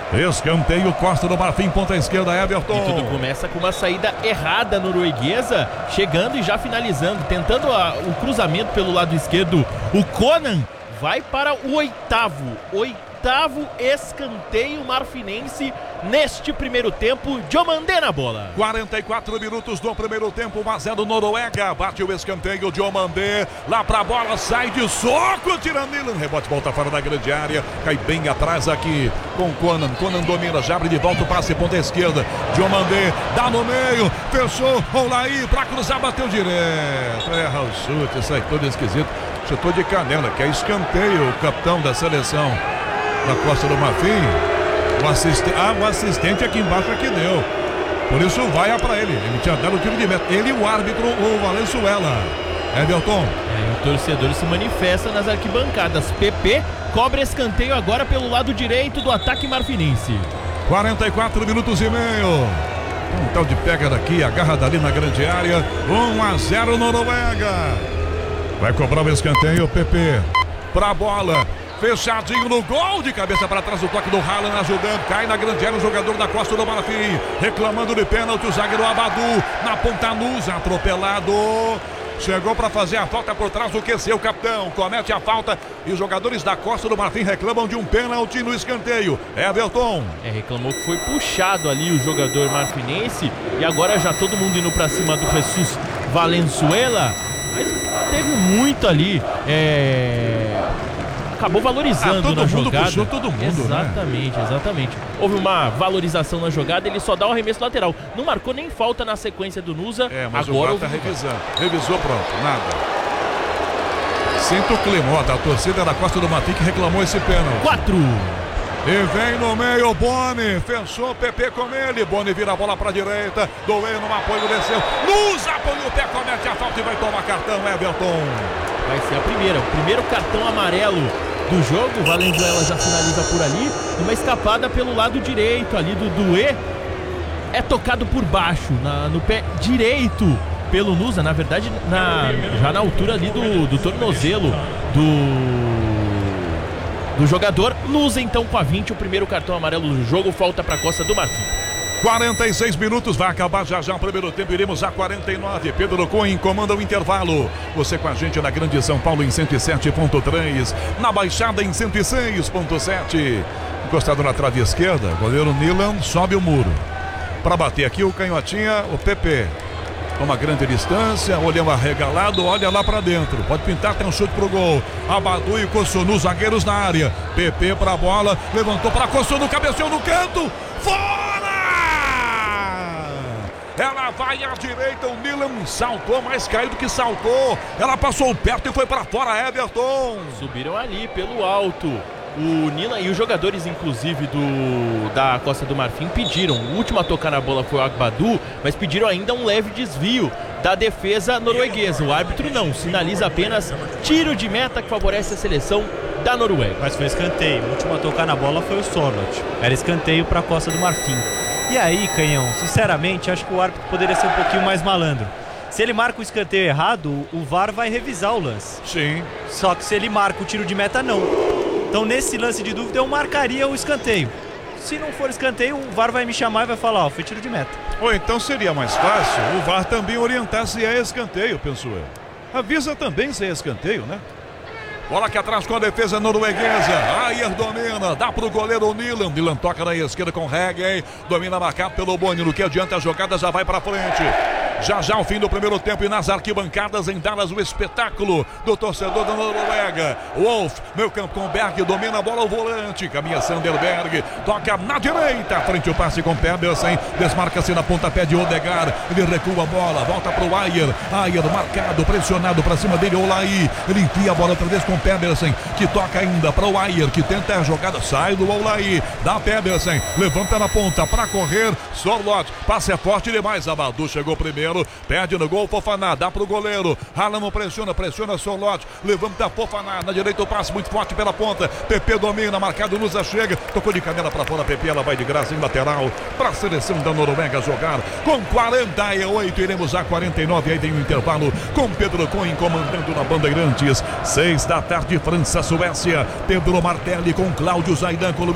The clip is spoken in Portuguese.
Escanteio, Costa do Marfim, ponta esquerda, Everton. E tudo começa com uma saída errada norueguesa, chegando e já finalizando, tentando o cruzamento pelo lado esquerdo. O Conan vai para o oitavo escanteio marfinense neste primeiro tempo. Diomandé na bola. 44 minutos do primeiro tempo, 1-0 Noruega. Bate o escanteio, Diomandé lá pra bola, sai de soco, tira Nilan, rebote, volta fora da grande área, cai bem atrás aqui com Conan. Conan domina, já abre de volta o passe, ponta esquerda. Diomandé dá no meio, fechou, Olaí pra cruzar, bateu direto, erra o chute, sai todo esquisito, chutou de canela, que é escanteio, o capitão da seleção da Costa do Marfim. O assistente aqui embaixo aqui deu. Por isso vai pra ele. Ele tinha dado o tiro de meta. Ele e o árbitro, o Valenzuela. Everton. O torcedor se manifesta nas arquibancadas. PP cobra escanteio agora pelo lado direito do ataque marfinense. 44 minutos e meio. Um tal de pega daqui, agarra dali na grande área. 1-0 Noruega. Vai cobrar o escanteio, PP. Pra bola. Fechadinho no gol, de cabeça para trás, o toque do Haaland ajudando, cai na grande área o jogador da Costa do Marfim, reclamando de pênalti, o zagueiro Abadu, na ponta Nusa, atropelado, chegou para fazer a falta por trás do QC, o capitão comete a falta e os jogadores da Costa do Marfim reclamam de um pênalti no escanteio. Everton. Reclamou que foi puxado ali o jogador marfinense e agora já todo mundo indo para cima do Jesus Valenzuela, mas teve muito ali, acabou valorizando na jogada. Puxou todo mundo, Exatamente. Houve uma valorização na jogada, ele só dá o arremesso lateral. Não marcou nem falta na sequência do Nusa. Mas agora o VAR tá revisando. Revisou, pronto, nada. Sinto o clima, da torcida da Costa do Marfim que reclamou esse pênalti. 4. E vem no meio, Boni, fechou, PP com ele, Boni vira a bola pra direita, Doei no apoio, desceu, Nusa apoia o pé, comete a falta e vai tomar cartão, Everton. Vai ser o primeiro cartão amarelo do jogo. O Valenzuela já finaliza por ali, uma escapada pelo lado direito ali do Doué, é tocado por baixo, no pé direito pelo Nusa, na verdade já na altura ali do tornozelo do jogador. Nusa então com a 20, o primeiro cartão amarelo do jogo, falta para a Costa do Marfim. 46 minutos, vai acabar já o primeiro tempo, iremos a 49. Pedro Cohen comanda o intervalo. Você com a gente na Grande São Paulo em 107.3, na Baixada em 106.7. Encostado na trave esquerda, goleiro Nilan sobe o muro. Para bater aqui o canhotinha, o PP. Uma grande distância, olhando arregalado, olha lá pra dentro. Pode pintar, tem um chute pro gol. Abadu e Kossonu, zagueiros na área. PP pra bola, levantou pra Kossonu, cabeceou no canto. Fora! Ela vai à direita, o Nilan saltou, mais caiu do que saltou. Ela passou perto e foi pra fora, Everton. Subiram ali pelo alto. O Nilan e os jogadores, inclusive, da Costa do Marfim, pediram. O último a tocar na bola foi o Agbadu, mas pediram ainda um leve desvio da defesa norueguesa. O árbitro não, sinaliza apenas tiro de meta que favorece a seleção da Noruega. Mas foi escanteio. O último a tocar na bola foi o Sorloth. Era escanteio para a Costa do Marfim. E aí, Canhão, sinceramente, acho que o árbitro poderia ser um pouquinho mais malandro. Se ele marca o escanteio errado, o VAR vai revisar o lance. Sim. Só que se ele marca o tiro de meta, não. Então, nesse lance de dúvida, eu marcaria o escanteio. Se não for escanteio, o VAR vai me chamar e vai falar, foi tiro de meta. Ou então seria mais fácil o VAR também orientar se é escanteio, penso eu. Avisa também se é escanteio, né? Bola aqui atrás com a defesa norueguesa. Ayer domina, dá pro goleiro Nilan. Nilan toca na esquerda com Reggae. Domina marcado pelo Boni. No que adianta a jogada, já vai pra frente. Já o fim do primeiro tempo e nas arquibancadas em Dallas o espetáculo do torcedor da Noruega. Wolf, meio campo com Berg, domina a bola ao volante, caminha Sanderberg, toca na direita, frente o passe com Pedersen, desmarca-se na pontapé de Odegaard, ele recua a bola, volta pro Ayer marcado, pressionado pra cima dele, Olaí, ele enfia a bola outra vez com Pedersen, que toca ainda para o Ayer, que tenta a jogada, sai do Olaí, dá Pedersen, levanta na ponta pra correr, Sorloth, passe é forte demais, Abadu chegou primeiro, perde no gol, Fofaná, dá pro goleiro, Haaland pressiona Sorloth, levanta Fofaná, na direita o passe muito forte pela ponta, PP domina, marcado, Nusa chega, tocou de canela pra fora, PP, ela vai de graça em lateral, pra seleção da Noruega jogar, com 48, iremos a 49, aí tem um intervalo, com Pedro Cohen comandando na Bandeirantes, 6 da tarde, França, Suécia, Pedro Martelli com Cláudio Zaidan,